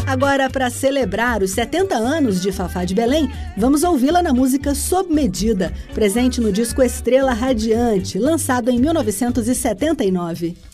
Agora, para celebrar os 70 anos de Fafá de Belém, vamos ouvi-la na música Sob Medida, presente no disco Estrela Radiante, lançado em 1979.